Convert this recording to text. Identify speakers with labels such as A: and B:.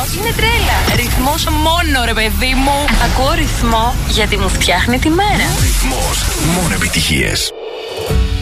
A: Είναι τρέλα. Ρυθμός μόνο, ρε παιδί μου. Ακούω ρυθμό γιατί μου φτιάχνει τη μέρα.
B: Ρυθμός, μόνο επιτυχίες.